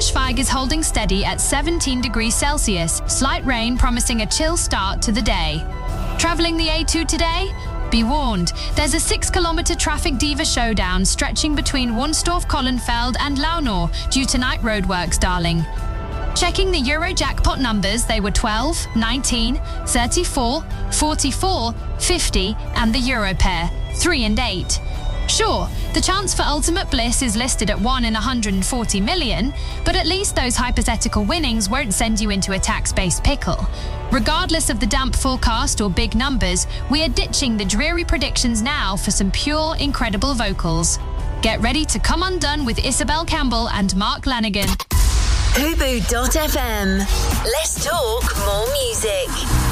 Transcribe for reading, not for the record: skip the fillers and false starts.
Braunschweig is holding steady at 17 degrees Celsius, slight rain promising a chill start to the day. Travelling the A2 today? Be warned, there's a 6-kilometre traffic diva showdown stretching between Wunstorf-Kollenfeld and Launau due to night roadworks, darling. Checking the Euro jackpot numbers, they were 12, 19, 34, 44, 50 and the Euro pair, 3 and 8. Sure, the chance for ultimate bliss is listed at 1 in 140 million, but at least those hypothetical winnings won't send you into a tax-based pickle. Regardless of the damp forecast or big numbers, we are ditching the dreary predictions now for some pure, incredible vocals. Get ready to come undone with Isabel Campbell and Mark Lanigan. Hubu.fm. Let's talk more music.